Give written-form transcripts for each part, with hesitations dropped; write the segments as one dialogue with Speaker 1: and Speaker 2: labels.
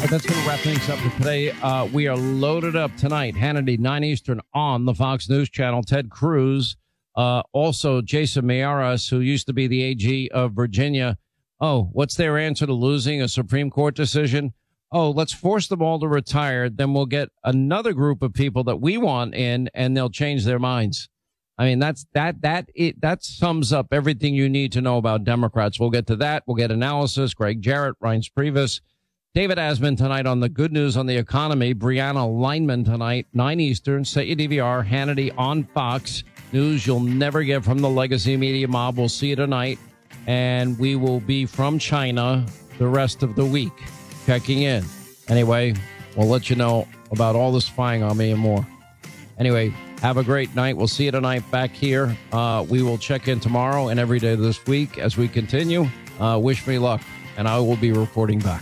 Speaker 1: That's going to wrap things up for today. We are loaded up tonight. Hannity, 9 Eastern on the Fox News Channel. Ted Cruz, also Jason Miyares, who used to be the AG of Virginia. Oh, what's their answer to losing a Supreme Court decision? Oh, let's force them all to retire. Then we'll get another group of people that we want in, and they'll change their minds. I mean, that sums up everything you need to know about Democrats. We'll get to that. We'll get analysis. Greg Jarrett, Reince Priebus, David Asman tonight on the Good News on the Economy. Brianna Lineman tonight, 9 Eastern. Set your DVR. Hannity on Fox News. You'll never get from the legacy media mob. We'll see you tonight. And we will be from China the rest of the week, checking in. Anyway, we'll let you know about all the spying on me and more. Anyway, have a great night. We'll see you tonight back here. We will check in tomorrow and every day this week as we continue. Wish me luck, and I will be reporting back.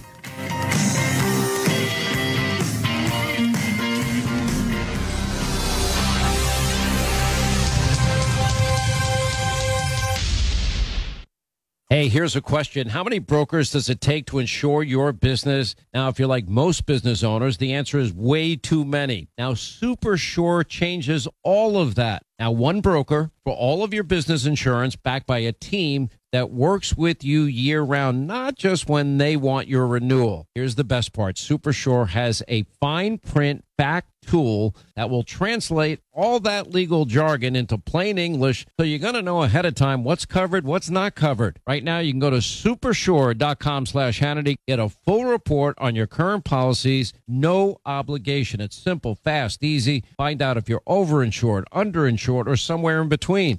Speaker 1: Hey, here's a question. How many brokers does it take to insure your business? Now, if you're like most business owners, the answer is way too many. Now, SuperSure changes all of that. Now, one broker for all of your business insurance backed by a team that works with you year-round, not just when they want your renewal. Here's the best part. SuperSure has a fine print fact tool that will translate all that legal jargon into plain English, so you're going to know ahead of time what's covered, what's not covered. Right now, you can go to supersure.com/Hannity, get a full report on your current policies, no obligation. It's simple, fast, easy. Find out if you're overinsured, underinsured, or somewhere in between.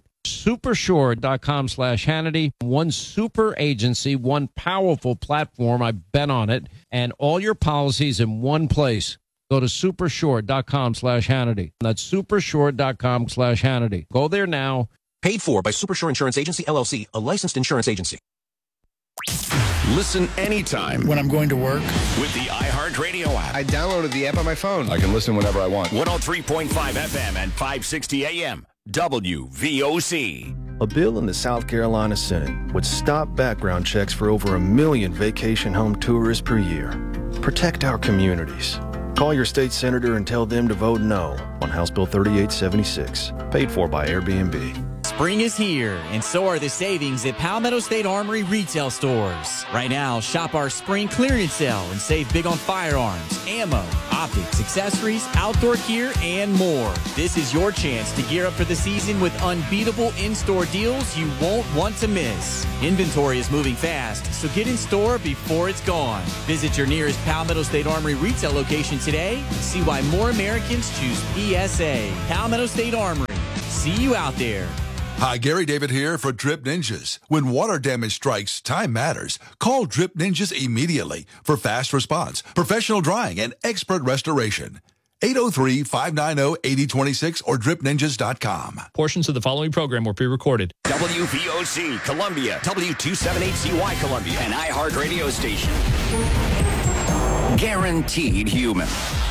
Speaker 1: Supersure.com/Hannity. One super agency, one powerful platform. I've been on it, and all your policies in one place. Go to supersure.com/Hannity. That's supersure.com/Hannity. Go there now.
Speaker 2: Paid for by Supersure Insurance Agency, LLC, a licensed insurance agency.
Speaker 3: Listen anytime
Speaker 4: when I'm going to work
Speaker 3: with the iHeartRadio app.
Speaker 5: I downloaded the app on my phone.
Speaker 6: I can listen whenever I want.
Speaker 3: 103.5 FM and 560 AM. WVOC.
Speaker 7: A bill in the South Carolina Senate would stop background checks for over 1 million vacation home tourists per year. Protect our communities. Call your state senator and tell them to vote no on House Bill 3876, paid for by Airbnb.
Speaker 8: Spring is here, and so are the savings at Palmetto State Armory retail stores. Right now, shop our spring clearance sale and save big on firearms, ammo, optics, accessories, outdoor gear, and more. This is your chance to gear up for the season with unbeatable in-store deals you won't want to miss. Inventory is moving fast, so get in store before it's gone. Visit your nearest Palmetto State Armory retail location today and see why more Americans choose PSA. Palmetto State Armory. See you out there.
Speaker 9: Hi, Gary David here for Drip Ninjas. When water damage strikes, time matters. Call Drip Ninjas immediately for fast response, professional drying, and expert restoration. 803-590-8026 or dripninjas.com.
Speaker 10: Portions of the following program were pre-recorded.
Speaker 3: WVOC, Columbia, W278CY, Columbia, an iHeart radio station. Guaranteed human.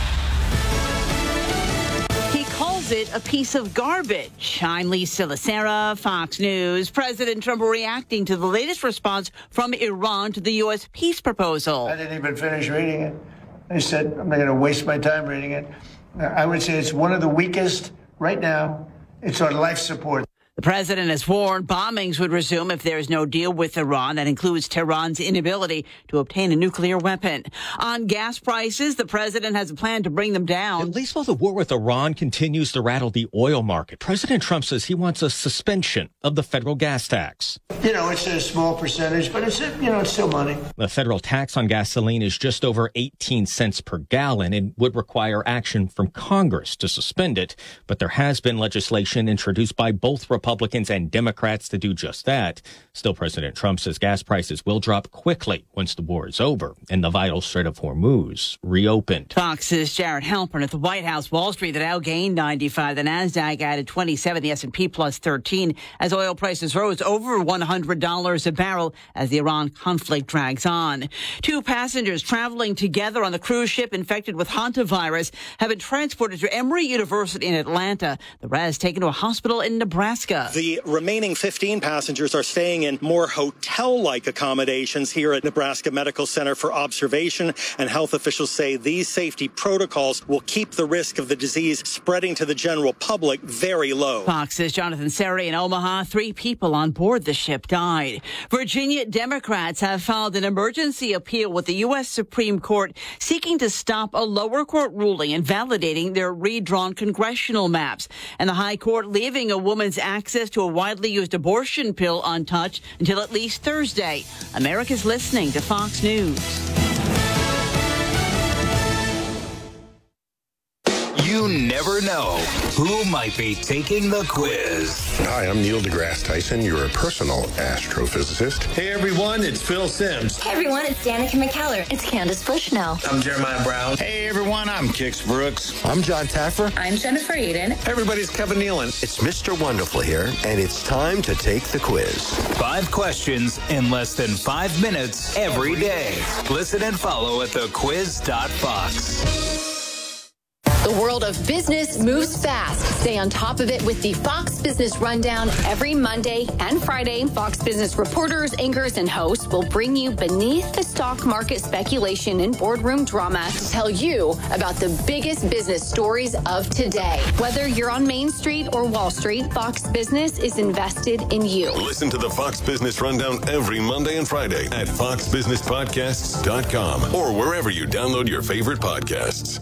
Speaker 11: It a piece of garbage. I'm Lisa Lacera, Fox News. President Trump reacting to the latest response from Iran to the U.S. peace proposal.
Speaker 12: I didn't even finish reading it. I said, I'm not going to waste my time reading it. I would say it's one of the weakest right now. It's on life support.
Speaker 11: The president has warned bombings would resume if there is no deal with Iran. That includes Tehran's inability to obtain a nuclear weapon. On gas prices, the president has a plan to bring them down.
Speaker 13: At least while the war with Iran continues to rattle the oil market, President Trump says he wants a suspension of the federal gas tax.
Speaker 12: It's a small percentage, but it's still money.
Speaker 13: The federal tax on gasoline is just over 18 cents per gallon and would require action from Congress to suspend it. But there has been legislation introduced by both Republicans and Democrats to do just that. Still, President Trump says gas prices will drop quickly once the war is over and the vital Strait of Hormuz reopened.
Speaker 11: Fox's Jared Halpern at the White House. Wall Street, the Dow gained 95. The Nasdaq added 27. The S&P plus 13 as oil prices rose over $100 a barrel as the Iran conflict drags on. 2 passengers traveling together on the cruise ship infected with hantavirus have been transported to Emory University in Atlanta. The rest taken to a hospital in Nebraska. Nebraska.
Speaker 4: The remaining 15 passengers are staying in more hotel-like accommodations here at Nebraska Medical Center for observation, and health officials say these safety protocols will keep the risk of the disease spreading to the general public very low.
Speaker 11: Fox's Jonathan Seri in Omaha. 3 people on board the ship died. Virginia Democrats have filed an emergency appeal with the U.S. Supreme Court seeking to stop a lower court ruling invalidating their redrawn congressional maps. And the High Court leaving a woman's access to a widely used abortion pill untouched until at least Thursday. America's listening to Fox News.
Speaker 3: You never know who might be taking the quiz.
Speaker 5: Hi, I'm Neil deGrasse Tyson, your personal astrophysicist.
Speaker 6: Hey everyone, it's Phil Simms.
Speaker 14: Hey everyone, it's Danica McKellar. It's Candace Bushnell.
Speaker 6: I'm Jeremiah Brown.
Speaker 15: Hey everyone, I'm Kix Brooks.
Speaker 16: I'm John Taffer.
Speaker 14: I'm Jennifer Eden.
Speaker 6: Hey everybody, it's Kevin Nealon.
Speaker 17: It's Mr. Wonderful here, and it's time to take the quiz.
Speaker 3: 5 questions in less than 5 minutes every day. Listen and follow at thequiz.fox.
Speaker 18: The world of business moves fast. Stay on top of it with the Fox Business Rundown every Monday and Friday. Fox Business reporters, anchors, and hosts will bring you beneath the stock market speculation and boardroom drama to tell you about the biggest business stories of today. Whether you're on Main Street or Wall Street, Fox Business is invested in you.
Speaker 5: Listen to the Fox Business Rundown every Monday and Friday at foxbusinesspodcasts.com or wherever you download your favorite podcasts.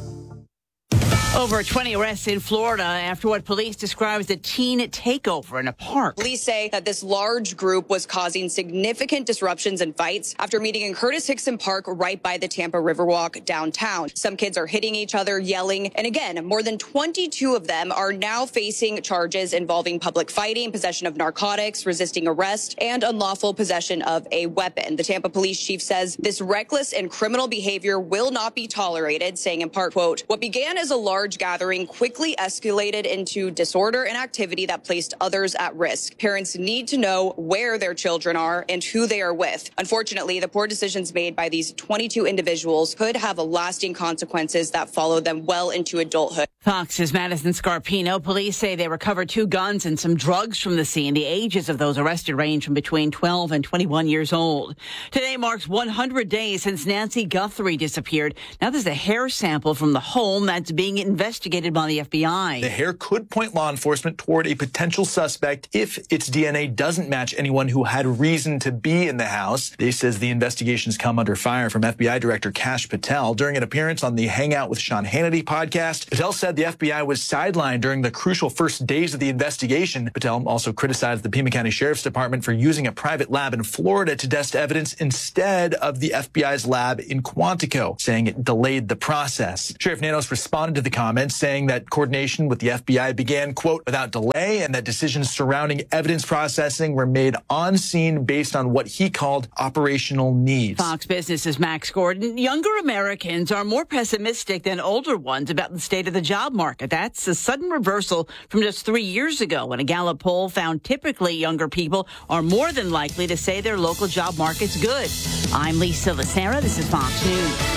Speaker 11: Over 20 arrests in Florida after what police describe as a teen takeover in a park.
Speaker 19: Police say that this large group was causing significant disruptions and fights after meeting in Curtis Hickson Park right by the Tampa Riverwalk downtown. Some kids are hitting each other, yelling, and again, more than 22 of them are now facing charges involving public fighting, possession of narcotics, resisting arrest, and unlawful possession of a weapon. The Tampa police chief says this reckless and criminal behavior will not be tolerated, saying in part, quote, what began as a large gathering quickly escalated into disorder and activity that placed others at risk. Parents need to know where their children are and who they are with. Unfortunately, the poor decisions made by these 22 individuals could have lasting consequences that follow them well into adulthood.
Speaker 11: Fox's Madison Scarpino. Police say they recovered 2 guns and some drugs from the scene. The ages of those arrested range from between 12 and 21 years old. Today marks 100 days since Nancy Guthrie disappeared. Now there's a hair sample from the home that's being investigated by the FBI.
Speaker 20: The hair could point law enforcement toward a potential suspect if its DNA doesn't match anyone who had reason to be in the house. They says the investigations come under fire from FBI Director Kash Patel. During an appearance on the Hangout with Sean Hannity podcast, Patel said the FBI was sidelined during the crucial first days of the investigation. Patel also criticized the Pima County Sheriff's Department for using a private lab in Florida to test evidence instead of the FBI's lab in Quantico, saying it delayed the process. Sheriff Nanos responded to the comments, saying that coordination with the FBI began, quote, without delay, and that decisions surrounding evidence processing were made on scene based on what he called operational needs.
Speaker 11: Fox Business's Max Gordon. Younger Americans are more pessimistic than older ones about the state of the job market. That's a sudden reversal from just 3 years ago when a Gallup poll found typically younger people are more than likely to say their local job market's good. I'm Lisa Lacera. This is Fox News.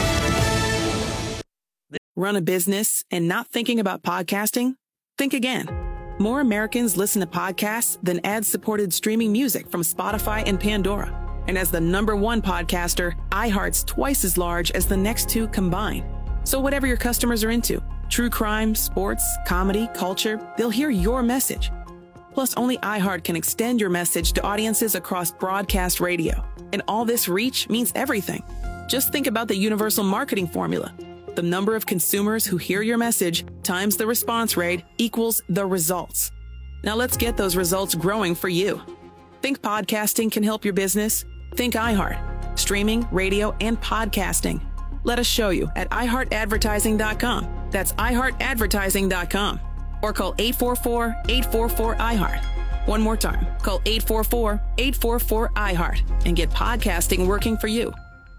Speaker 21: Run a business and not thinking about podcasting? Think again. More Americans listen to podcasts than ad-supported streaming music from Spotify and Pandora. And as the #1 podcaster, iHeart's twice as large as the next 2 combined. So whatever your customers are into, true crime, sports, comedy, culture, they'll hear your message. Plus, only iHeart can extend your message to audiences across broadcast radio. And all this reach means everything. Just think about the universal marketing formula. The number of consumers who hear your message times the response rate equals the results. Now let's get those results growing for you. Think podcasting can help your business? Think iHeart. Streaming, radio, and podcasting. Let us show you at iHeartAdvertising.com. That's iHeartAdvertising.com. Or call 844-844-iHeart. One more time. Call 844-844-iHeart and get podcasting working for you.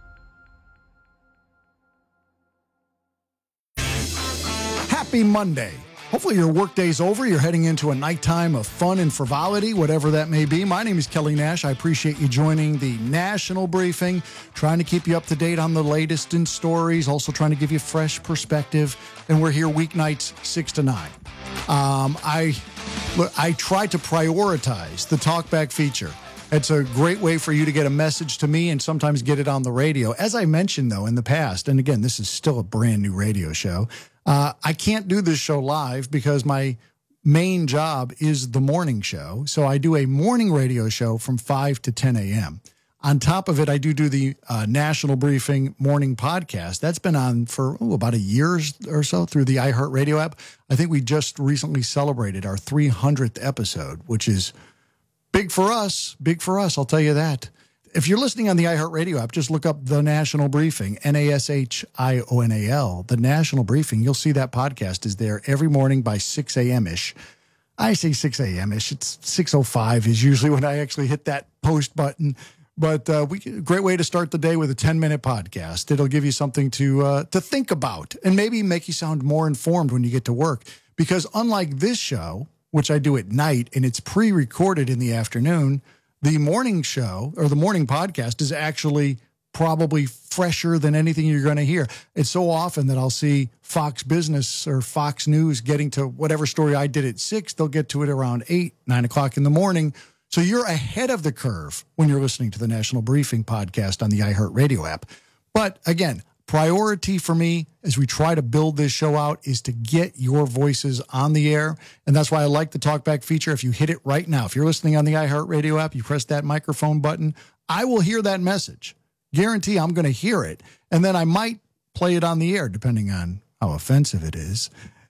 Speaker 22: Happy Monday. Hopefully your workday's over. You're heading into a nighttime of fun and frivolity, whatever that may be. My name is Kelly Nash. I appreciate you joining the National Briefing, trying to keep you up to date on the latest in stories, also trying to give you fresh perspective. And we're here weeknights 6 to 9. I Look, I try to prioritize the talkback feature. It's a great way for you to get a message to me and sometimes get it on the radio. As I mentioned, though, in the past, and again, this is still a brand new radio show, I can't do this show live because my main job is the morning show. So I do a morning radio show from 5 to 10 a.m. On top of it, I do the National Briefing morning podcast. That's been on for about a year or so through the iHeartRadio app. I think we just recently celebrated our 300th episode, which is big for us, I'll tell you that. If you're listening on the iHeartRadio app, just look up The National Briefing, NASHIONAL, The National Briefing. You'll see that podcast is there every morning by 6 a.m.-ish. I say 6 a.m.-ish. It's 6:05 is usually when I actually hit that post button. But great way to start the day with a 10-minute podcast. It'll give you something to think about and maybe make you sound more informed when you get to work. Because unlike this show, which I do at night and it's pre-recorded in the afternoon, the morning show or the morning podcast is actually probably fresher than anything you're going to hear. It's so often that I'll see Fox Business or Fox News getting to whatever story I did at 6, they'll get to it around 8, 9 o'clock in the morning. So you're ahead of the curve when you're listening to the National Briefing podcast on the iHeartRadio app. But again, priority for me as we try to build this show out is to get your voices on the air. And that's why I like the talkback feature. If you hit it right now, if you're listening on the iHeartRadio app, you press that microphone button, I will hear that message. Guarantee I'm going to hear it. And then I might play it on the air, depending on how offensive it is.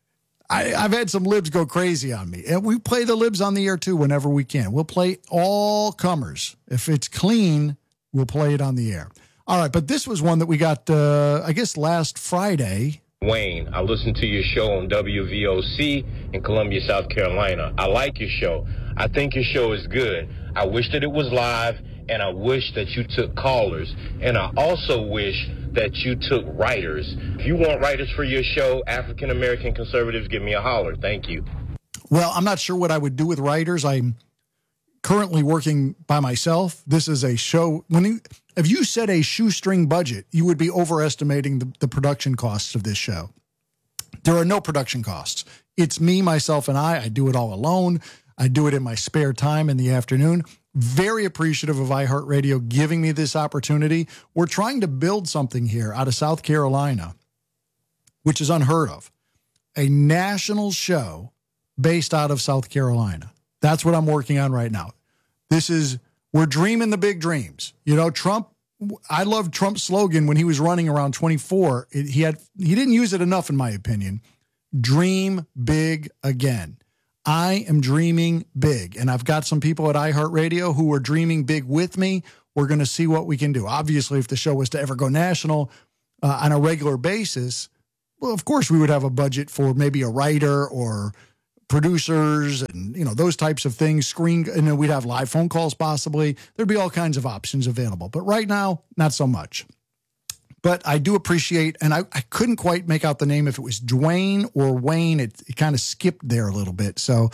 Speaker 22: I've had some libs go crazy on me. And we play the libs on the air, too, whenever we can. We'll play all comers. If it's clean, we'll play it on the air. All right, but this was one that we got, I guess, last Friday.
Speaker 1: Wayne, I listened to your show on WVOC in Columbia, South Carolina. I like your show. I think your show is good. I wish that it was live, and I wish that you took callers. And I also wish that you took writers. If you want writers for your show, African-American conservatives, give me a holler. Thank you.
Speaker 22: Well, I'm not sure what I would do with writers. I'm currently working by myself. This is a show. If you set a shoestring budget, you would be overestimating the production costs of this show. There are no production costs. It's me, myself, and I. I do it all alone. I do it in my spare time in the afternoon. Very appreciative of iHeartRadio giving me this opportunity. We're trying to build something here out of South Carolina, which is unheard of. A national show based out of South Carolina. That's what I'm working on right now. We're dreaming the big dreams. You know, Trump, I love Trump's slogan when he was running around 24. He didn't use it enough, in my opinion. Dream big again. I am dreaming big, and I've got some people at iHeartRadio who are dreaming big with me. We're going to see what we can do. Obviously, if the show was to ever go national on a regular basis, well, of course, we would have a budget for maybe a writer or producers and, you know, those types of things. And then we'd have live phone calls possibly. There'd be all kinds of options available. But right now, not so much. But I do appreciate, and I couldn't quite make out the name if it was Dwayne or Wayne. It kind of skipped there a little bit. So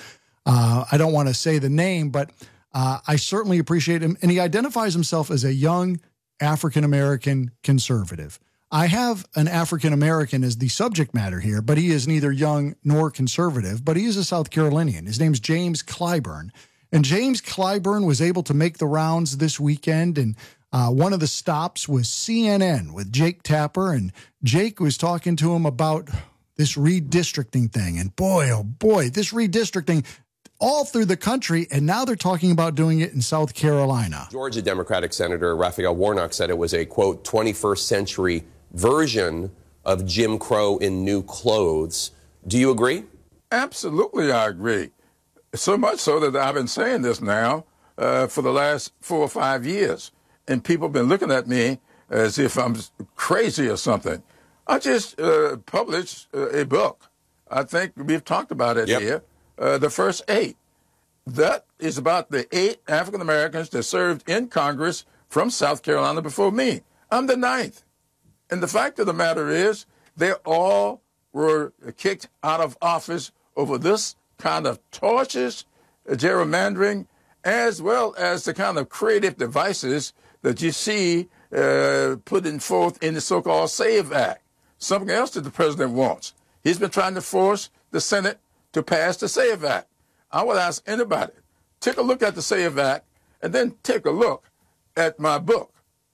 Speaker 22: I don't want to say the name, but I certainly appreciate him. And he identifies himself as a young African-American conservative. I have an African-American as the subject matter here, but he is neither young nor conservative, but he is a South Carolinian. His name's James Clyburn. And James Clyburn was able to make the rounds this weekend, and one of the stops was CNN with Jake Tapper, and Jake was talking to him about this redistricting thing. And boy, oh boy, this redistricting all through the country, and now they're talking about doing it in South Carolina.
Speaker 16: Georgia Democratic Senator Raphael Warnock said it was a, quote, 21st century version of Jim Crow in new clothes. Do you agree?
Speaker 23: Absolutely, I agree. So much so that I've been saying this now for the last 4 or 5 years. And people have been looking at me as if I'm crazy or something. I just published a book. I think we've talked about it here, The First 8. That is about the 8 African Americans that served in Congress from South Carolina before me. I'm the 9th. And the fact of the matter is, they all were kicked out of office over this kind of tortious gerrymandering, as well as the kind of creative devices that you see putting forth in the so-called SAVE Act. Something else that the president wants. He's been trying to force the Senate to pass the SAVE Act. I would ask anybody, take a look at the SAVE Act, and then take a look at my book,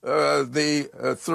Speaker 23: the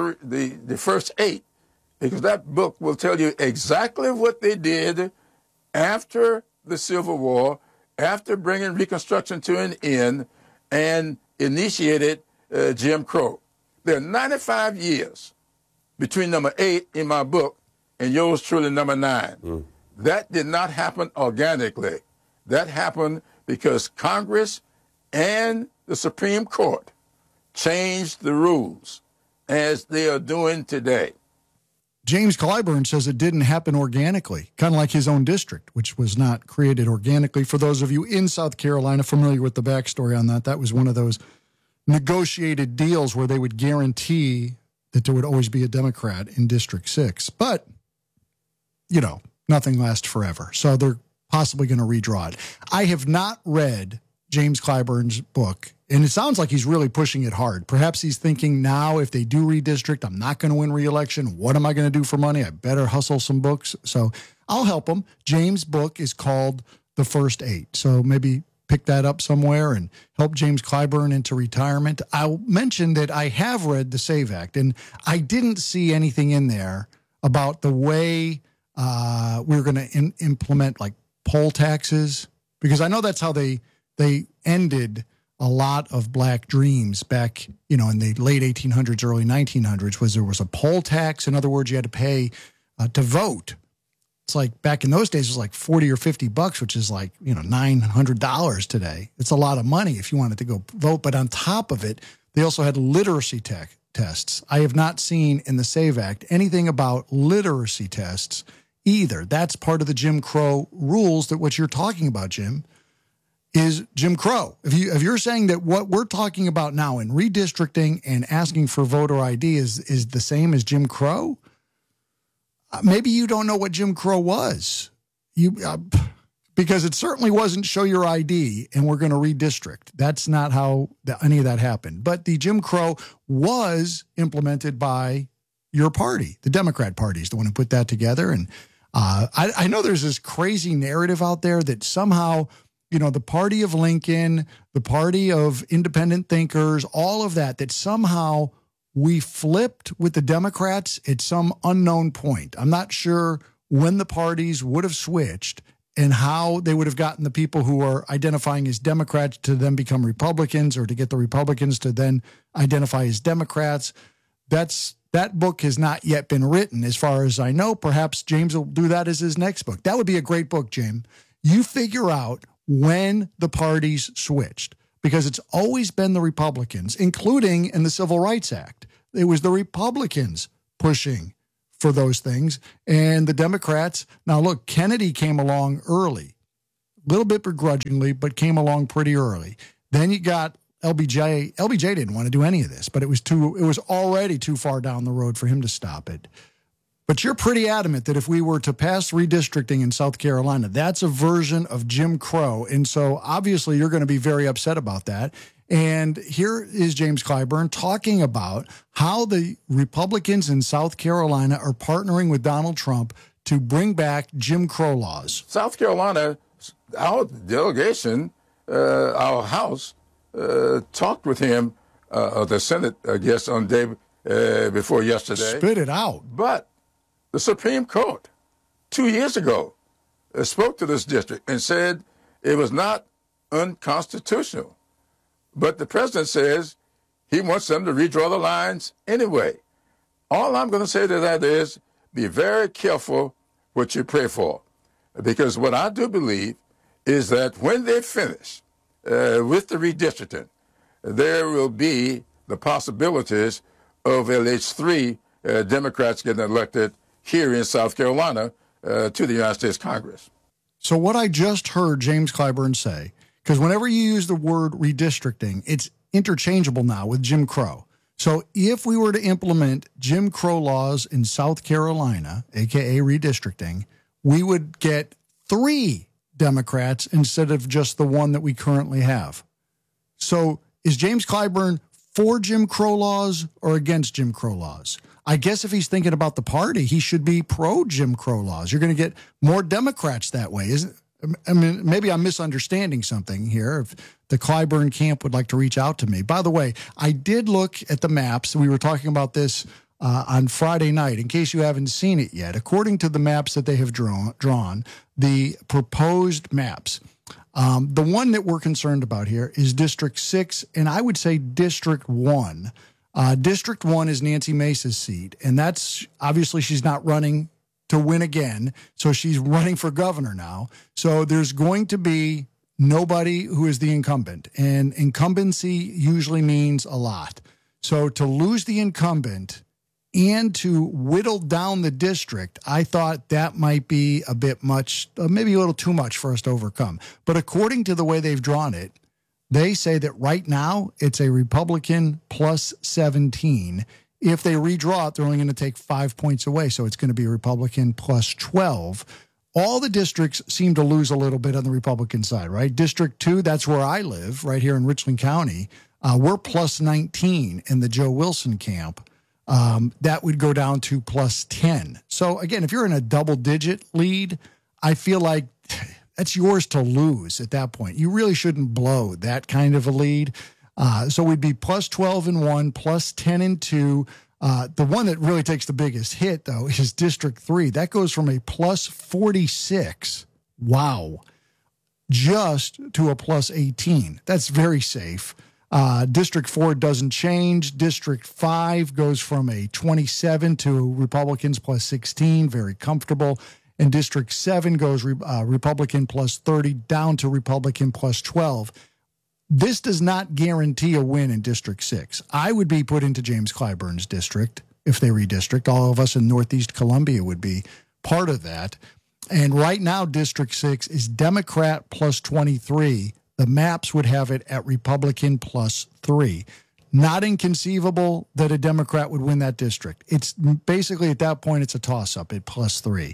Speaker 23: first 8, because that book will tell you exactly what they did after the Civil War, after bringing Reconstruction to an end, and initiated Jim Crow. There are 95 years between number 8 in my book and yours truly, number 9. That did not happen organically. That happened because Congress and the Supreme Court changed the rules as they are doing today.
Speaker 22: James Clyburn says it didn't happen organically, kind of like his own district, which was not created organically. For those of you in South Carolina familiar with the backstory on that, that was one of those negotiated deals where they would guarantee that there would always be a Democrat in District 6. But, you know, nothing lasts forever. So they're possibly going to redraw it. I have not read James Clyburn's book, and it sounds like he's really pushing it hard. Perhaps he's thinking now, if they do redistrict, I'm not going to win re-election. What am I going to do for money? I better hustle some books. So I'll help him. James' book is called The First 8. So maybe pick that up somewhere and help James Clyburn into retirement. I'll mention that I have read the SAVE Act, and I didn't see anything in there about the way we're going to implement like poll taxes, because I know that's how they ended a lot of black dreams back, you know, in the late 1800s, early 1900s, was there was a poll tax. In other words, you had to pay to vote. It's like back in those days, it was like $40 or $50, which is like, you know, $900 today. It's a lot of money if you wanted to go vote. But on top of it, they also had literacy tests. I have not seen in the SAVE Act anything about literacy tests either. That's part of the Jim Crow rules, that what you're talking about, Jim, is Jim Crow. If you're saying that what we're talking about now in redistricting and asking for voter ID is the same as Jim Crow, maybe you don't know what Jim Crow was. Because it certainly wasn't show your ID and we're going to redistrict. That's not how any of that happened. But the Jim Crow was implemented by your party. The Democrat Party is the one who put that together. And I know there's this crazy narrative out there that somehow, you know, the party of Lincoln, the party of independent thinkers, all of that, that somehow we flipped with the Democrats at some unknown point. I'm not sure when the parties would have switched and how they would have gotten the people who are identifying as Democrats to then become Republicans, or to get the Republicans to then identify as Democrats. That book has not yet been written, as far as I know. Perhaps James will do that as his next book. That would be a great book, James. You figure out when the parties switched, because it's always been the Republicans, including in the Civil Rights Act. It was the Republicans pushing for those things, and the Democrats. Now, look, Kennedy came along early, a little bit begrudgingly, but came along pretty early. Then you got LBJ. LBJ didn't want to do any of this, but it was already too far down the road for him to stop it. But you're pretty adamant that if we were to pass redistricting in South Carolina, that's a version of Jim Crow. And so obviously you're going to be very upset about that. And here is James Clyburn talking about how the Republicans in South Carolina are partnering with Donald Trump to bring back Jim Crow laws.
Speaker 23: South Carolina, our delegation, our House, talked with him, the Senate, I guess, on the day before yesterday.
Speaker 22: Spit it out.
Speaker 23: But the Supreme Court, 2 years ago, spoke to this district and said it was not unconstitutional. But the president says he wants them to redraw the lines anyway. All I'm going to say to that is be very careful what you pray for. Because what I do believe is that when they finish with the redistricting, there will be the possibilities of at least 3 Democrats getting elected here in South Carolina to the United States Congress.
Speaker 22: So what I just heard James Clyburn say, because whenever you use the word redistricting, it's interchangeable now with Jim Crow. So if we were to implement Jim Crow laws in South Carolina, a.k.a. redistricting, we would get 3 Democrats instead of just the one that we currently have. So is James Clyburn for Jim Crow laws or against Jim Crow laws? I guess if he's thinking about the party, he should be pro Jim Crow laws. You're going to get more Democrats that way. I mean, maybe I'm misunderstanding something here. If the Clyburn camp would like to reach out to me. By the way, I did look at the maps. We were talking about this on Friday night, in case you haven't seen it yet. According to the maps that they have drawn, the proposed maps, the one that we're concerned about here is District 6, and I would say District 1. District 1 is Nancy Mace's seat, and that's obviously she's not running to win again, so she's running for governor now. So there's going to be nobody who is the incumbent, and incumbency usually means a lot. So to lose the incumbent and to whittle down the district, I thought that might be a bit much, maybe a little too much for us to overcome. But according to the way they've drawn it, they say that right now it's a Republican plus 17. If they redraw it, they're only going to take 5 points away, so it's going to be a Republican plus 12. All the districts seem to lose a little bit on the Republican side, right? District 2, that's where I live, right here in Richland County. We're plus 19 in the Joe Wilson camp. That would go down to plus 10. So, again, if you're in a double-digit lead, I feel like that's yours to lose at that point. You really shouldn't blow that kind of a lead. So we'd be plus 12 in 1, plus 10 in 2. The one that really takes the biggest hit, though, is District 3. That goes from a plus 46, wow, just to a plus 18. That's very safe. District 4 doesn't change. District 5 goes from a 27 to Republicans plus 16, very comfortable. And District 7 goes Republican plus 30 down to Republican plus 12. This does not guarantee a win in District 6. I would be put into James Clyburn's district if they redistrict. All of us in Northeast Columbia would be part of that. And right now, District 6 is Democrat plus 23. The maps would have it at Republican plus 3. Not inconceivable that a Democrat would win that district. It's basically at that point, it's a toss-up at plus 3.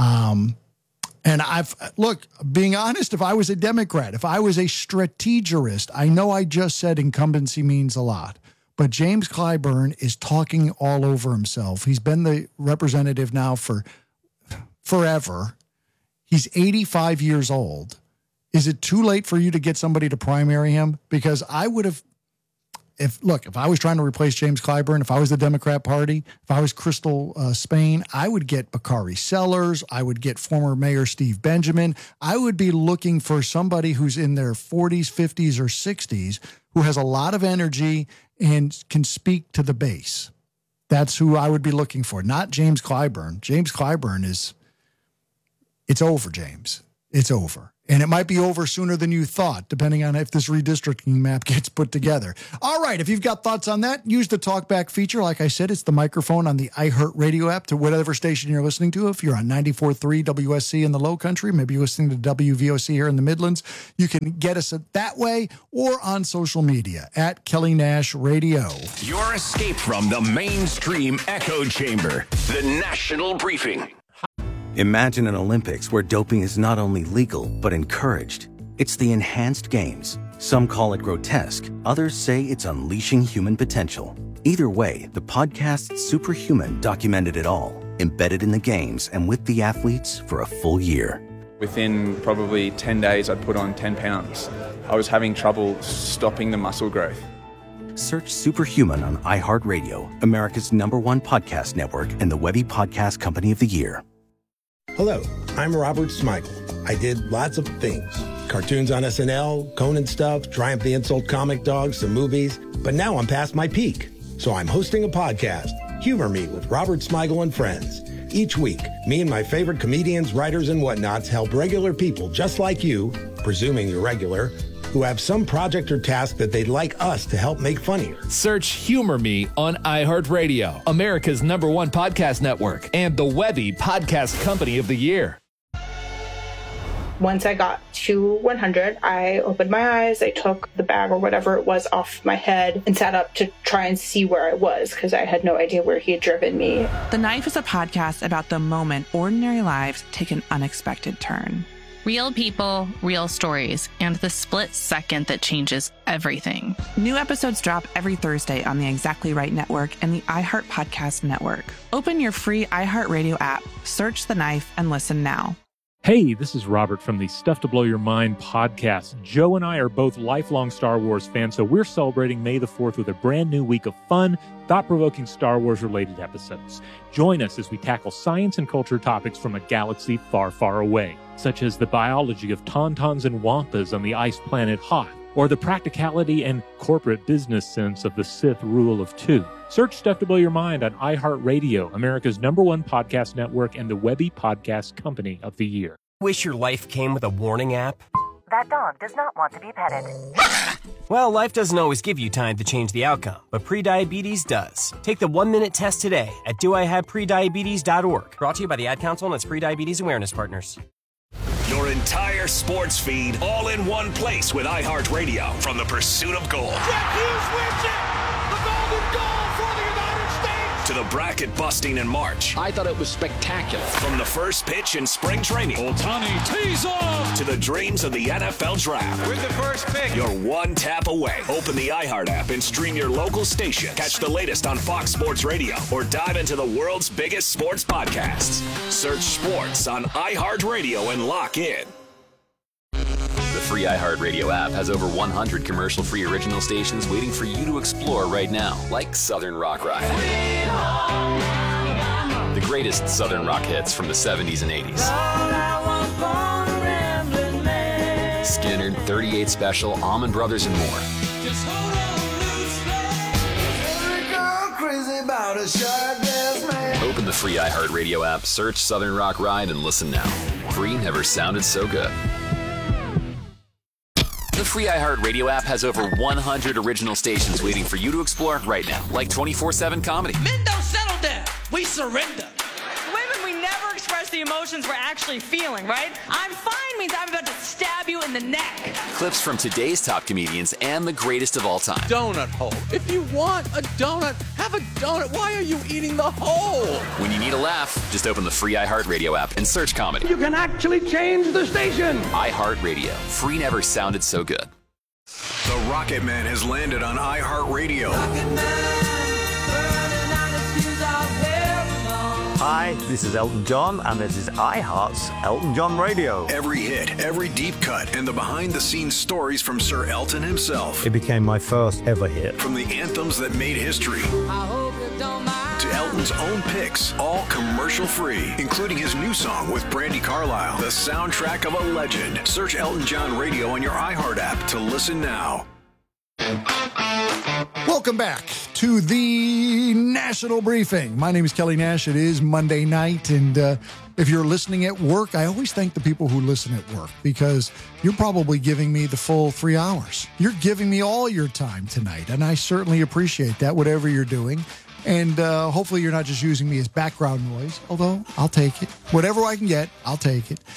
Speaker 22: And being honest, if I was a Democrat, if I was a strategist, I know I just said incumbency means a lot, but James Clyburn is talking all over himself. He's been the representative now for forever. He's 85 years old. Is it too late for you to get somebody to primary him? Because I would have, if I was trying to replace James Clyburn, if I was the Democrat Party, if I was Crystal Spain, I would get Bakari Sellers. I would get former Mayor Steve Benjamin. I would be looking for somebody who's in their 40s, 50s, or 60s who has a lot of energy and can speak to the base. That's who I would be looking for, not James Clyburn. James Clyburn it's over, James. It's over. And it might be over sooner than you thought, depending on if this redistricting map gets put together. All right, if you've got thoughts on that, use the talkback feature. Like I said, it's the microphone on the iHeartRadio app to whatever station you're listening to. If you're on 94.3 WSC in the Low Country, maybe you're listening to WVOC here in the Midlands, you can get us that way or on social media at Kelly Nash Radio.
Speaker 3: Your escape from the mainstream echo chamber. The National Briefing.
Speaker 2: Imagine an Olympics where doping is not only legal, but encouraged. It's the Enhanced Games. Some call it grotesque. Others say it's unleashing human potential. Either way, the podcast Superhuman documented it all, embedded in the games and with the athletes for a full year.
Speaker 7: Within probably 10 days, I'd put on 10 pounds. I was having trouble stopping the muscle growth.
Speaker 2: Search Superhuman on iHeartRadio, America's #1 podcast network and the Webby Podcast Company of the Year.
Speaker 8: Hello, I'm Robert Smigel. I did lots of things. Cartoons on SNL, Conan stuff, Triumph the Insult comic dogs, some movies. But now I'm past my peak. So I'm hosting a podcast, Humor Me with Robert Smigel and Friends. Each week, me and my favorite comedians, writers, and whatnots help regular people just like you, presuming you're regular, who have some project or task that they'd like us to help make funnier.
Speaker 10: Search Humor Me on iHeartRadio, America's #1 podcast network, and the Webby Podcast Company of the Year.
Speaker 24: Once I got to 100, I opened my eyes, I took the bag or whatever it was off my head and sat up to try and see where I was because I had no idea where he had driven me.
Speaker 21: The Knife is a podcast about the moment ordinary lives take an unexpected turn.
Speaker 25: Real people, real stories, and the split second that changes everything.
Speaker 21: New episodes drop every Thursday on the Exactly Right Network and the iHeart Podcast Network. Open your free iHeartRadio app, search The Knife, and listen now.
Speaker 4: Hey, this is Robert from the Stuff to Blow Your Mind podcast. Joe and I are both lifelong Star Wars fans, so we're celebrating May the 4th with a brand new week of fun, thought-provoking Star Wars-related episodes. Join us as we tackle science and culture topics from a galaxy far, far away, such as the biology of tauntauns and wampas on the ice planet Hoth, or the practicality and corporate business sense of the Sith Rule of Two. Search Stuff to Blow Your Mind on iHeartRadio, America's #1 podcast network and the Webby Podcast Company of the Year.
Speaker 9: Wish your life came with a warning app?
Speaker 12: That dog does not want to be petted.
Speaker 9: Well, life doesn't always give you time to change the outcome, but prediabetes does. Take the 1-minute test today at doihaveprediabetes.org. Brought to you by the Ad Council and its Prediabetes Awareness Partners.
Speaker 3: Your entire sports feed all in one place with iHeartRadio from the pursuit of gold.
Speaker 13: Jack Hughes wins it! The golden goal for the United States!
Speaker 3: To the bracket busting in March.
Speaker 15: I thought it was spectacular.
Speaker 3: From the first pitch in spring training.
Speaker 13: Ohtani tees off!
Speaker 3: To the dreams of the NFL Draft.
Speaker 13: With the first pick.
Speaker 3: You're one tap away. Open the iHeart app and stream your local station. Catch the latest on Fox Sports Radio or dive into the world's biggest sports podcasts. Search sports on iHeartRadio and lock in.
Speaker 26: The free iHeartRadio app has over 100 commercial-free original stations waiting for you to explore right now, like Southern Rock Ride. The greatest Southern rock hits from the 70s and 80s. Skinner, 38 Special, Allman Brothers, and more. Open the free iHeartRadio app, search Southern Rock Ride, and listen now. Free never sounded so good. The free iHeartRadio app has over 100 original stations waiting for you to explore right now, like 24/7 comedy.
Speaker 13: Men don't settle down. We surrender.
Speaker 27: Women, we never express the emotions we're actually feeling, right? I'm fine means I'm about to stab you in the neck.
Speaker 26: Clips from today's top comedians and the greatest of all time.
Speaker 28: Donut hole. If you want a donut, have a donut. Why are you eating the hole?
Speaker 26: When you need a laugh, just open the free iHeartRadio app and search comedy.
Speaker 13: You can actually change the station.
Speaker 26: iHeartRadio. Free never sounded so good.
Speaker 3: The Rocket Man has landed on iHeartRadio.
Speaker 29: Hi, this is Elton John, and this is iHeart's Elton John Radio.
Speaker 3: Every hit, every deep cut, and the behind-the-scenes stories from Sir Elton himself.
Speaker 29: It became my first ever hit.
Speaker 3: From the anthems that made history to Elton's own picks, all commercial-free, including his new song with Brandi Carlile, the soundtrack of a legend. Search Elton John Radio on your iHeart app to listen now.
Speaker 22: Welcome back to the National Briefing. My name is Kelly Nash. It is Monday night, and if you're listening at work, I always thank the people who listen at work because you're probably giving me the full 3 hours. You're giving me all your time tonight, and I certainly appreciate that, whatever you're doing. And hopefully you're not just using me as background noise, although I'll take it. Whatever I can get, I'll take it.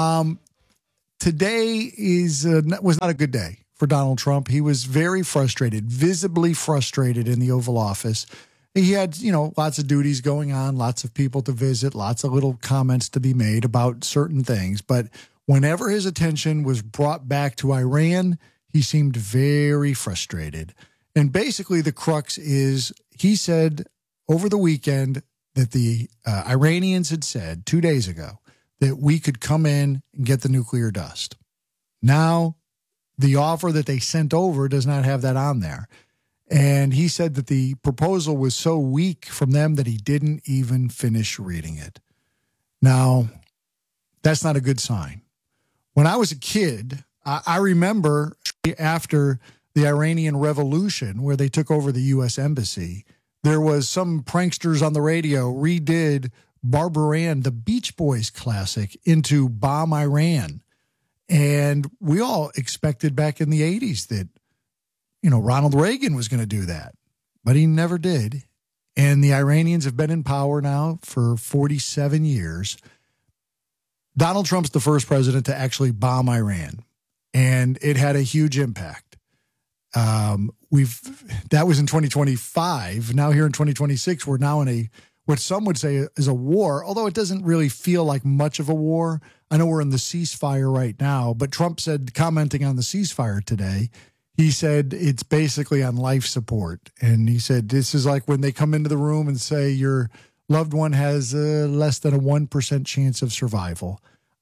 Speaker 22: Today was not a good day for Donald Trump. He was very frustrated, visibly frustrated in the Oval Office. He had, lots of duties going on, lots of people to visit, lots of little comments to be made about certain things. But whenever his attention was brought back to Iran, he seemed very frustrated. And basically the crux is he said over the weekend that the Iranians had said 2 days ago that we could come in and get the nuclear dust. Now, the offer that they sent over does not have that on there. And he said that the proposal was so weak from them that he didn't even finish reading it. Now, that's not a good sign. When I was a kid, I remember after the Iranian Revolution, where they took over the U.S. Embassy, there was some pranksters on the radio redid Barbara Ann, the Beach Boys classic, into Bomb Iran. And we all expected back in the 80s that, Ronald Reagan was going to do that. But he never did. And the Iranians have been in power now for 47 years. Donald Trump's the first president to actually bomb Iran. And it had a huge impact. That was in 2025. Now here in 2026, we're now in what some would say is a war, although it doesn't really feel like much of a war. I know we're in the ceasefire right now, but Trump said, commenting on the ceasefire today, he said it's basically on life support. And he said, this is like when they come into the room and say your loved one has less than a 1% chance of survival.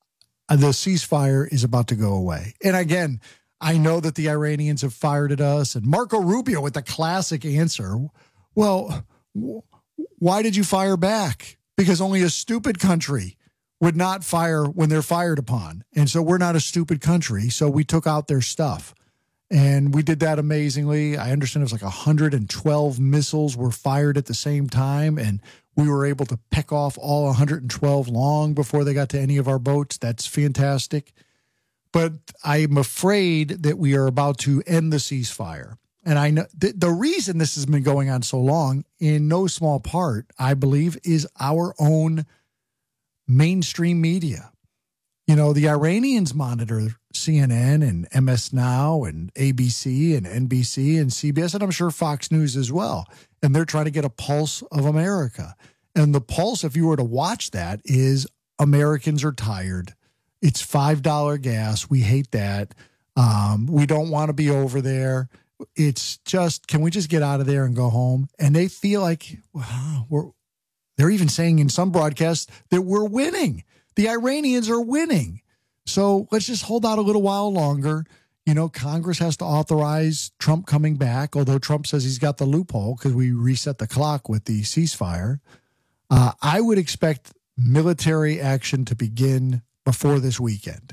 Speaker 22: the ceasefire is about to go away. And again, I know that the Iranians have fired at us, and Marco Rubio with the classic answer, well, why did you fire back? Because only a stupid country would not fire when they're fired upon. And so we're not a stupid country, so we took out their stuff. And we did that amazingly. I understand it was like 112 missiles were fired at the same time, and we were able to pick off all 112 long before they got to any of our boats. That's fantastic. But I'm afraid that we are about to end the ceasefire. And I know the reason this has been going on so long, in no small part, I believe, is our own mainstream media. You know, the Iranians monitor CNN and MS Now and ABC and NBC and CBS, and I'm sure Fox News as well. And they're trying to get a pulse of America. And the pulse, if you were to watch that, is Americans are tired. It's $5 gas. We hate that. We don't want to be over there. It's just, can we just get out of there and go home? And they feel like, wow, they're even saying in some broadcasts that we're winning. The Iranians are winning. So let's just hold out a little while longer. You know, Congress has to authorize Trump coming back, although Trump says he's got the loophole because we reset the clock with the ceasefire. I would expect military action to begin before this weekend.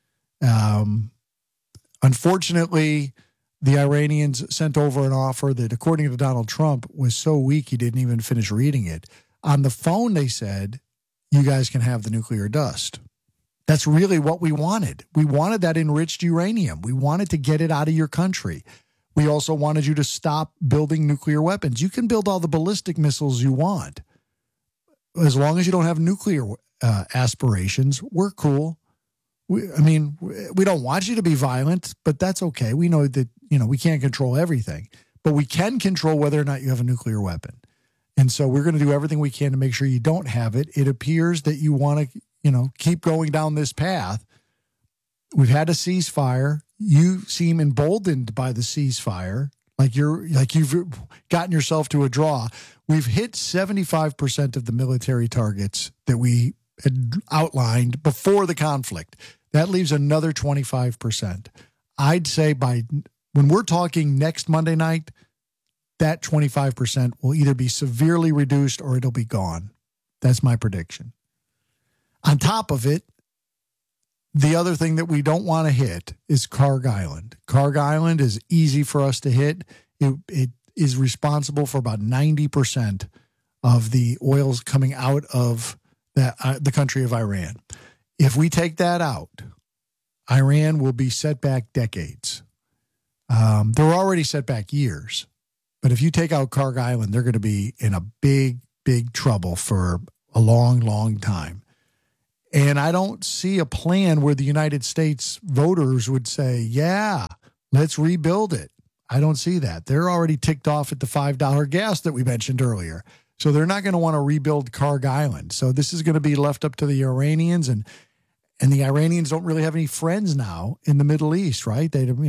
Speaker 22: Unfortunately, the Iranians sent over an offer that, according to Donald Trump, was so weak he didn't even finish reading it. On the phone, they said, you guys can have the nuclear dust. That's really what we wanted. We wanted that enriched uranium. We wanted to get it out of your country. We also wanted you to stop building nuclear weapons. You can build all the ballistic missiles you want. As long as you don't have nuclear aspirations, we're cool. We don't want you to be violent, but that's okay. We know that, we can't control everything, but we can control whether or not you have a nuclear weapon. And so we're going to do everything we can to make sure you don't have it. It appears that you want to, keep going down this path. We've had a ceasefire. You seem emboldened by the ceasefire, like you've gotten yourself to a draw. We've hit 75% of the military targets that we had outlined before the conflict. That leaves another 25%. I'd say when we're talking next Monday night, that 25% will either be severely reduced or it'll be gone. That's my prediction. On top of it, the other thing that we don't want to hit is Kharg Island. Kharg Island is easy for us to hit. It is responsible for about 90% of the oils coming out of the country of Iran. If we take that out, Iran will be set back decades. They're already set back years. But if you take out Kharg Island, they're going to be in a big, big trouble for a long, long time. And I don't see a plan where the United States voters would say, yeah, let's rebuild it. I don't see that. They're already ticked off at the $5 gas that we mentioned earlier. So they're not going to want to rebuild Kharg Island. So this is going to be left up to the Iranians. And the Iranians don't really have any friends now in the Middle East, right?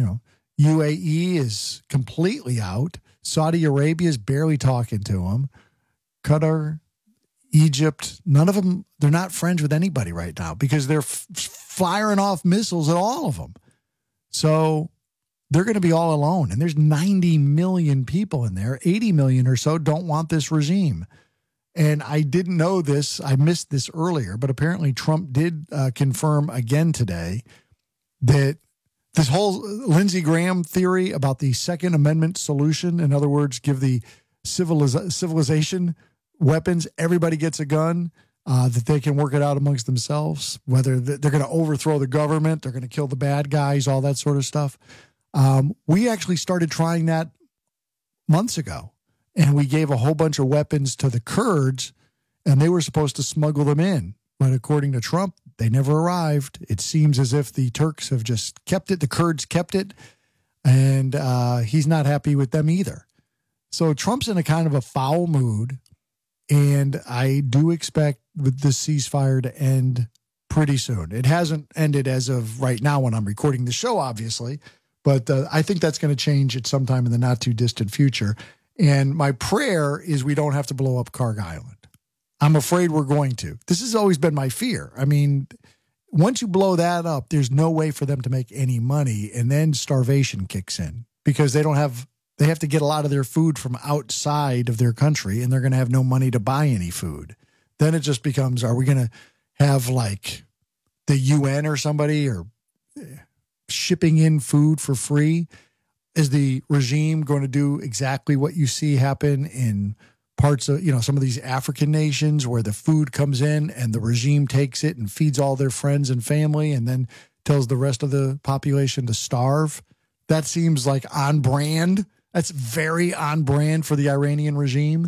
Speaker 22: UAE is completely out. Saudi Arabia is barely talking to them. Qatar, Egypt, none of them, they're not friends with anybody right now because they're firing off missiles at all of them. So they're going to be all alone. And there's 90 million people in there. 80 million or so don't want this regime. And I didn't know this. I missed this earlier, but apparently Trump did confirm again today that this whole Lindsey Graham theory about the Second Amendment solution, in other words, give the civilization weapons, everybody gets a gun, that they can work it out amongst themselves, whether they're going to overthrow the government, they're going to kill the bad guys, all that sort of stuff. We actually started trying that months ago, and we gave a whole bunch of weapons to the Kurds, and they were supposed to smuggle them in. But according to Trump, they never arrived. It seems as if the Turks have just kept it. The Kurds kept it, and he's not happy with them either. So Trump's in a kind of a foul mood, and I do expect the ceasefire to end pretty soon. It hasn't ended as of right now when I'm recording the show, obviously, but I think that's going to change at some time in the not-too-distant future. And my prayer is we don't have to blow up Kharg Island. I'm afraid we're going to. This has always been my fear. I mean, once you blow that up, there's no way for them to make any money, and then starvation kicks in because they have to get a lot of their food from outside of their country, and they're going to have no money to buy any food. Then it just becomes, are we going to have like the UN or somebody or shipping in food for free? Is the regime going to do exactly what you see happen in parts of, some of these African nations where the food comes in and the regime takes it and feeds all their friends and family and then tells the rest of the population to starve? That seems like on brand. That's very on brand for the Iranian regime.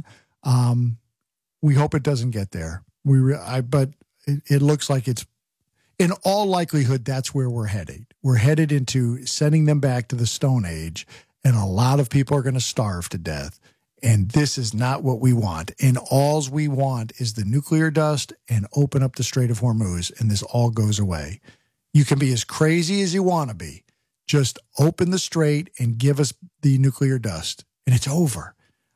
Speaker 22: We hope it doesn't get there. But it looks like it's, in all likelihood, that's where we're headed. We're headed into sending them back to the Stone Age, and a lot of people are going to starve to death. And this is not what we want. And alls we want is the nuclear dust and open up the Strait of Hormuz, and this all goes away. You can be as crazy as you want to be. Just open the strait and give us the nuclear dust, and it's over.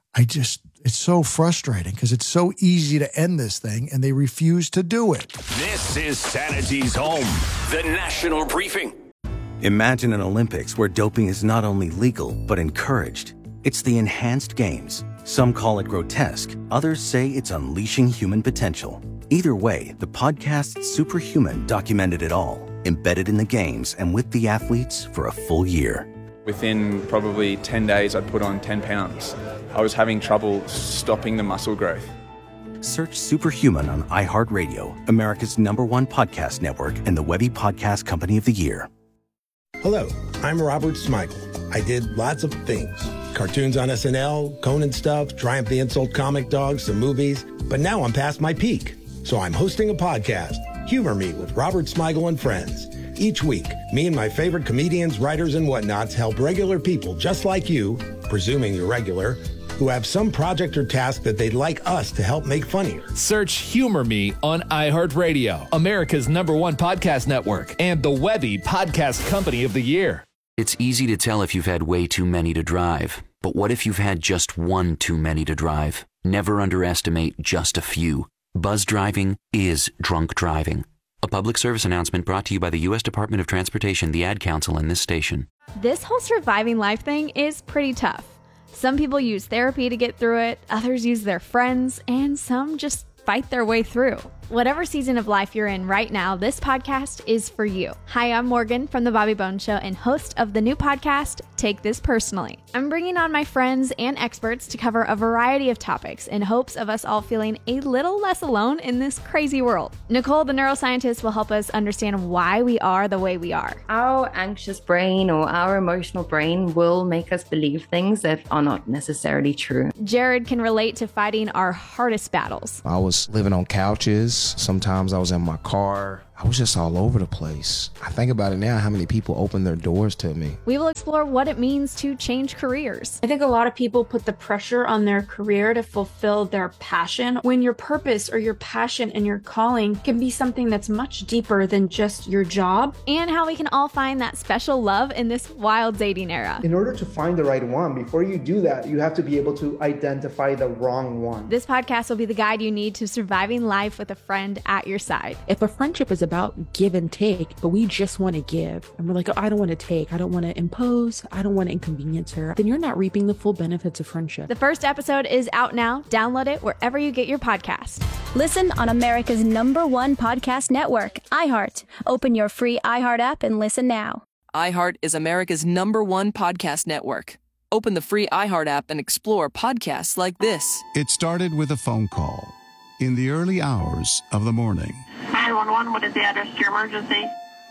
Speaker 22: It's so frustrating because it's so easy to end this thing, and they refuse to do it.
Speaker 3: This is Sanity's home, the National Briefing.
Speaker 2: Imagine an Olympics where doping is not only legal, but encouraged. It's the enhanced games. Some call it grotesque. Others say it's unleashing human potential. Either way, the podcast Superhuman documented it all, embedded in the games and with the athletes for a full year.
Speaker 7: Within probably 10 days, I'd put on 10 pounds. I was having trouble stopping the muscle growth.
Speaker 2: Search Superhuman on iHeartRadio, America's #1 podcast network, and the Webby Podcast Company of the Year.
Speaker 8: Hello, I'm Robert Smigel. I did lots of things. Cartoons on SNL, Conan stuff, Triumph the Insult Comic Dog, some movies. But now I'm past my peak. So I'm hosting a podcast, Humor Me with Robert Smigel and Friends. Each week, me and my favorite comedians, writers, and whatnots help regular people just like you, presuming you're regular, who have some project or task that they'd like us to help make funnier.
Speaker 10: Search Humor Me on iHeartRadio, America's #1 podcast network, and the Webby Podcast Company of the Year.
Speaker 5: It's easy to tell if you've had way too many to drive. But what if you've had just one too many to drive? Never underestimate just a few. Buzz driving is drunk driving. A public service announcement brought to you by the U.S. Department of Transportation, the Ad Council, and this station.
Speaker 6: This whole surviving life thing is pretty tough. Some people use therapy to get through it, others use their friends, and some just fight their way through. Whatever season of life you're in right now, this podcast is for you. Hi, I'm Morgan from The Bobby Bones Show and host of the new podcast, Take This Personally. I'm bringing on my friends and experts to cover a variety of topics in hopes of us all feeling a little less alone in this crazy world. Nicole, the neuroscientist, will help us understand why we are the way we are.
Speaker 11: Our anxious brain or our emotional brain will make us believe things that are not necessarily true.
Speaker 6: Jared can relate to fighting our hardest battles.
Speaker 14: I was living on couches. Sometimes I was in my car. I was just all over the place. I think about it now, how many people opened their doors to me.
Speaker 6: We will explore what it means to change careers.
Speaker 15: I think a lot of people put the pressure on their career to fulfill their passion, when your purpose or your passion and your calling can be something that's much deeper than just your job.
Speaker 6: And how we can all find that special love in this wild dating era.
Speaker 17: In order to find the right one, before you do that, you have to be able to identify the wrong one.
Speaker 6: This podcast will be the guide you need to surviving life with a friend at your side.
Speaker 18: If a friendship is about give and take, but we just want to give, and we're like, oh, I don't want to take, I don't want to impose, I don't want to inconvenience her, then you're not reaping the full benefits of friendship.
Speaker 6: The first episode is out now. Download it wherever you get your podcasts.
Speaker 19: Listen on America's #1 podcast network, iHeart. Open your free iHeart app and listen now.
Speaker 20: iHeart is America's #1 podcast network. Open the free iHeart app and explore podcasts like this.
Speaker 30: It started with a phone call in the early hours of the morning.
Speaker 31: 911, what is the address to your emergency?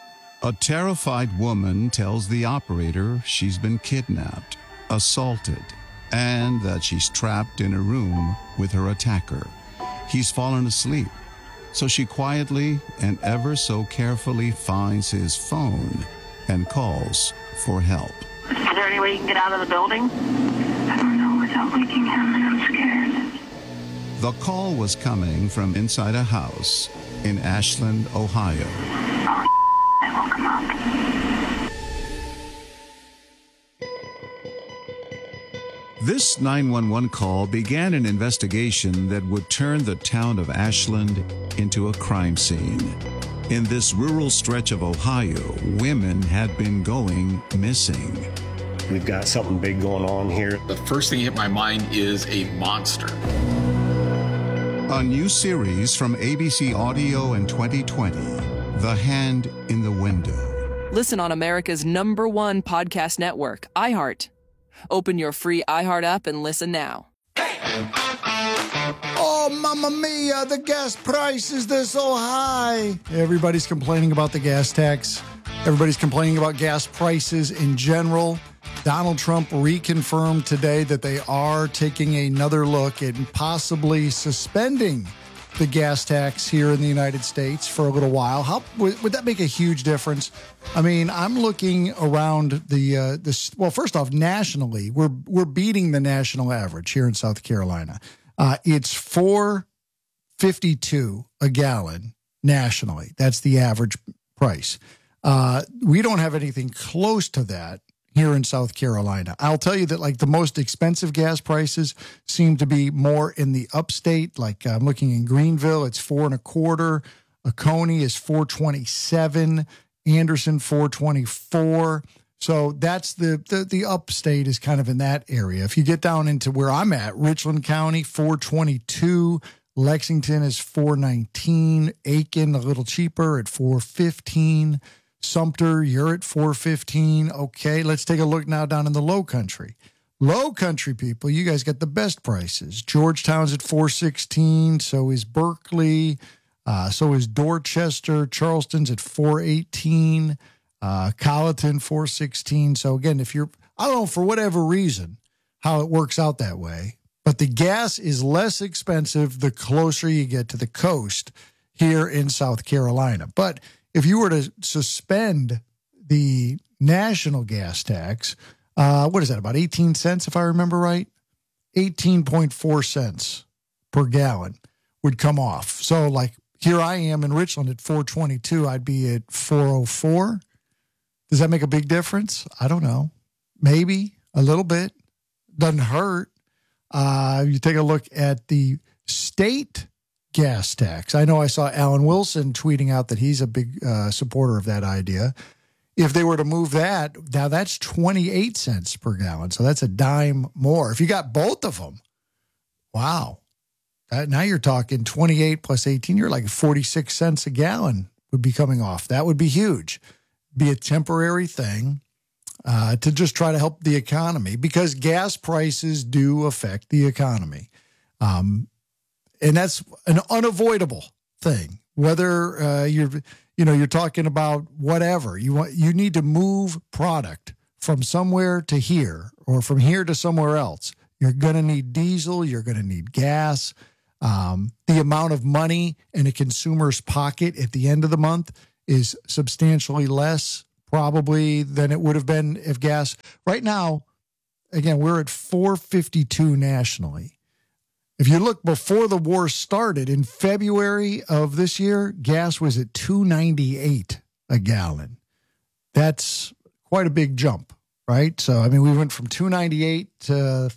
Speaker 30: A terrified woman tells the operator she's been kidnapped, assaulted, and that she's trapped in a room with her attacker. He's fallen asleep, so she quietly and ever so carefully finds his phone and calls for help.
Speaker 31: Is there any way you can get out of the building? I don't know without waking him, and I'm scared.
Speaker 30: The call was coming from inside a house in Ashland, Ohio.
Speaker 31: Oh, I woke him up.
Speaker 30: This 911 call began an investigation that would turn the town of Ashland into a crime scene. In this rural stretch of Ohio, women had been going missing.
Speaker 1: We've got something big going on here.
Speaker 4: The first thing that hit my mind is a monster.
Speaker 30: A new series from ABC Audio in 2020, The Hand in the Window.
Speaker 20: Listen on America's #1 podcast network, iHeart. Open your free iHeart app and listen now.
Speaker 22: Oh, mamma mia, the gas prices, they're so high. Everybody's complaining about the gas tax. Everybody's complaining about gas prices in general. Donald Trump reconfirmed today that they are taking another look at possibly suspending the gas tax here in the United States for a little while. How would that make a huge difference? I mean, I'm looking around well, first off, nationally, we're beating the national average here in South Carolina. It's $4.52 a gallon nationally. That's the average price. We don't have anything close to that here in South Carolina. I'll tell you that, like, the most expensive gas prices seem to be more in the upstate. Like, I'm looking in Greenville, it's $4.25. Oconee is $4.27. Anderson, $4.24. So that's the upstate is kind of in that area. If you get down into where I'm at, Richland County, $4.22. Lexington is $4.19. Aiken, a little cheaper at $4.15. Sumter, you're at $4.15. Okay, let's take a look now down in the Low Country. Low Country people, you guys got the best prices. Georgetown's at $4.16. So is Berkeley. So is Dorchester. Charleston's at $4.18. Colleton, $4.16. So again, if you're, I don't know, for whatever reason, how it works out that way, but the gas is less expensive the closer you get to the coast here in South Carolina. But if you were to suspend the national gas tax, what is that, about 18 cents, if I remember right? 18.4 cents per gallon would come off. So, like, here I am in Richland at $4.22. I'd be at $4.04. Does that make a big difference? I don't know. Maybe a little bit. Doesn't hurt. You take a look at the state gas tax. I know I saw Alan Wilson tweeting out that he's a big supporter of that idea. If they were to move that, now that's 28 cents per gallon. So that's a dime more. If you got both of them, wow. Now you're talking 28 plus 18. You're like 46 cents a gallon would be coming off. That would be huge. Be a temporary thing to just try to help the economy, because gas prices do affect the economy. And that's an unavoidable thing. Whether you're talking about whatever you need to move product from somewhere to here or from here to somewhere else. You're going to need diesel. You're going to need gas. The amount of money in a consumer's pocket at the end of the month is substantially less probably than it would have been if gas. Right now, again, we're at $4.52 nationally. If you look before the war started in February of this year, gas was at $2.98 a gallon. That's quite a big jump, right? So, I mean, we went from $2.98 to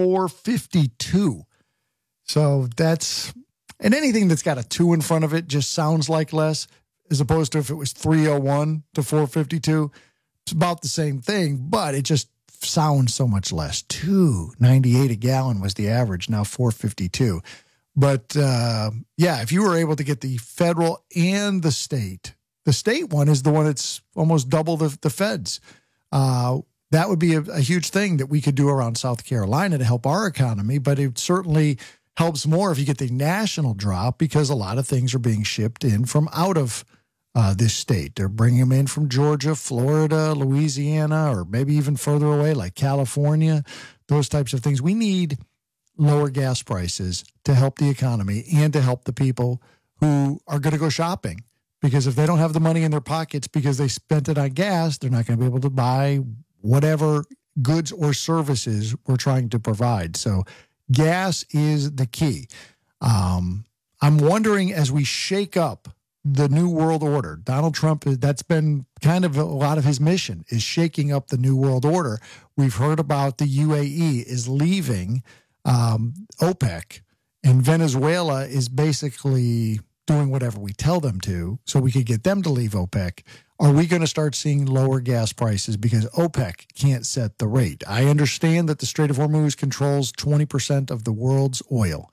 Speaker 22: $4.52. So that's, and anything that's got a 2 in front of it just sounds like less, as opposed to if it was $3.01 to $4.52. It's about the same thing, but it just sounds so much less. $2.98 a gallon was the average, now $4.52. But yeah, if you were able to get the federal and the state one is the one that's almost double the feds. That would be a huge thing that we could do around South Carolina to help our economy, but it certainly helps more if you get the national drop, because a lot of things are being shipped in from out of this state. They're bringing them in from Georgia, Florida, Louisiana, or maybe even further away like California, those types of things. We need lower gas prices to help the economy and to help the people who are going to go shopping, because if they don't have the money in their pockets because they spent it on gas, they're not going to be able to buy whatever goods or services we're trying to provide. So gas is the key. I'm wondering, as we shake up the New World Order, Donald Trump, that's been kind of a lot of his mission, is shaking up the New World Order. We've heard about the UAE is leaving OPEC, and Venezuela is basically doing whatever we tell them to so we could get them to leave OPEC, are we going to start seeing lower gas prices because OPEC can't set the rate? I understand that the Strait of Hormuz controls 20% of the world's oil,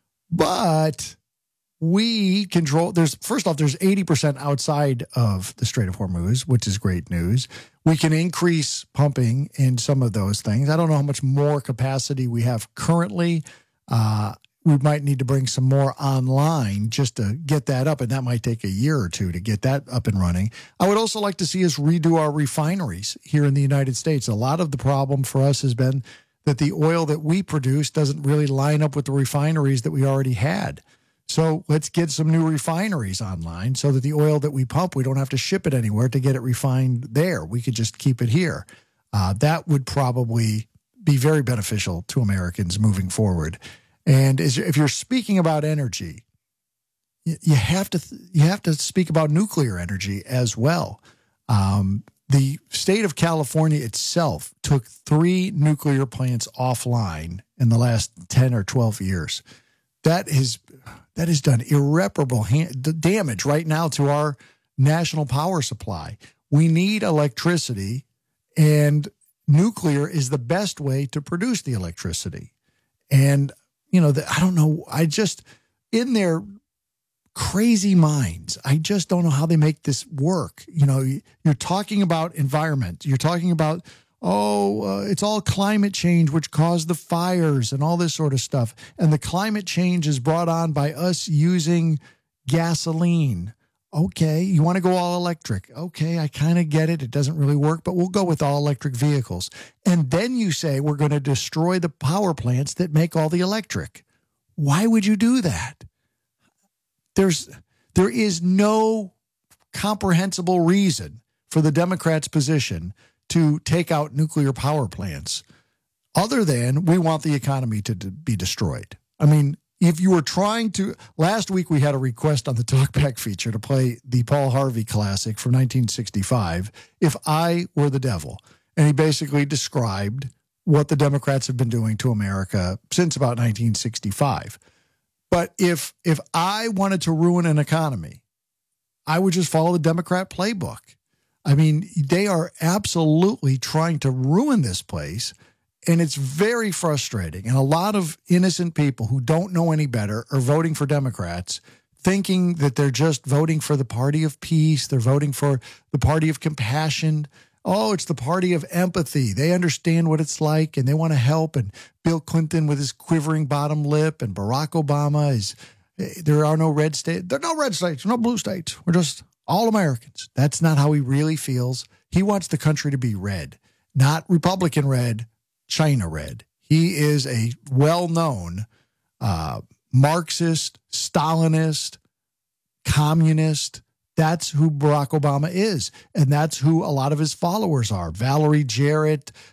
Speaker 22: but we control, first off, there's 80% outside of the Strait of Hormuz, which is great news. We can increase pumping in some of those things. I don't know how much more capacity we have currently. We might need to bring some more online just to get that up, and that might take a year or two to get that up and running. I would also like to see us redo our refineries here in the United States. A lot of the problem for us has been that the oil that we produce doesn't really line up with the refineries that we already had. So let's get some new refineries online so that the oil that we pump, we don't have to ship it anywhere to get it refined there. We could just keep it here. That would probably be very beneficial to Americans moving forward. And if you're speaking about energy, you have to speak about nuclear energy as well. The state of California itself took 3 nuclear plants offline in the last 10 or 12 years. That has done irreparable damage right now to our national power supply. We need electricity, and nuclear is the best way to produce the electricity. And I don't know. In their crazy minds, I just don't know how they make this work. You're talking about environment. You're talking about, it's all climate change, which caused the fires and all this sort of stuff. And the climate change is brought on by us using gasoline. Okay, you want to go all electric. Okay, I kind of get it. It doesn't really work, but we'll go with all electric vehicles. And then you say we're going to destroy the power plants that make all the electric. Why would you do that? There is no comprehensible reason for the Democrats' position to take out nuclear power plants other than we want the economy to be destroyed. I mean, if you were trying to, last week we had a request on the Talkback feature to play the Paul Harvey classic from 1965, If I Were the Devil. And he basically described what the Democrats have been doing to America since about 1965. But if I wanted to ruin an economy, I would just follow the Democrat playbook. I mean, they are absolutely trying to ruin this place. And it's very frustrating. And a lot of innocent people who don't know any better are voting for Democrats, thinking that they're just voting for the party of peace. They're voting for the party of compassion. Oh, it's the party of empathy. They understand what it's like and they want to help. And Bill Clinton with his quivering bottom lip, and Barack Obama there are no red states. There are no red states, no blue states. We're just all Americans. That's not how he really feels. He wants the country to be red, not Republican red, China red. He is a well-known Marxist, Stalinist, communist. That's who Barack Obama is. And that's who a lot of his followers are. Valerie Jarrett,